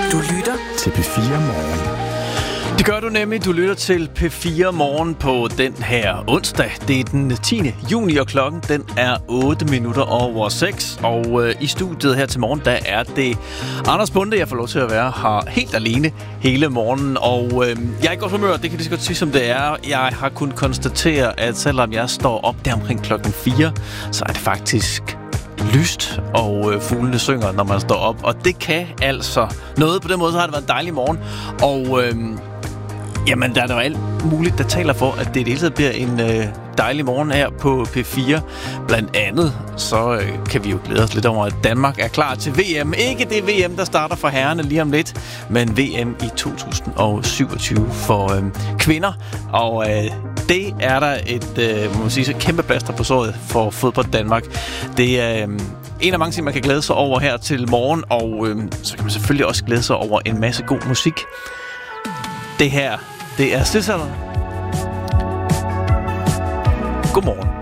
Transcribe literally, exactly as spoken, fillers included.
Du lytter til P fire Morgen. Det gør du nemlig. Du lytter til P fire Morgen på den her onsdag. Det er den tiende juni, og klokken den er otte minutter over seks. Og øh, i studiet her til morgen, der er det Anders Bunde, jeg får lov til at være her helt alene hele morgenen. Og øh, jeg er i godt humør, det kan lige så godt sige, som det er. Jeg har kunnet konstatere, at selvom jeg står op der omkring klokken fire, så er det faktisk lyst, og øh, fuglene synger, når man står op. Og det kan altså noget. På den måde så har det været en dejlig morgen. Og øh, jamen, der er der jo alt muligt, der taler for, at det i det hele taget bliver en øh, dejlig morgen her på P fire. Blandt andet, så øh, kan vi jo glæde os lidt over, at Danmark er klar til V M. Ikke det V M, der starter for herrerne lige om lidt, men V M i to tusind syvogtyve for øh, kvinder. Og øh, det er der et, øh, må man sige, så kæmpe plaster på såret for fodbold Danmark. Det er øh, en af mange ting, man kan glæde sig over her til morgen, og øh, så kan man selvfølgelig også glæde sig over en masse god musik. Det her, det er Sidsel. Godmorgen.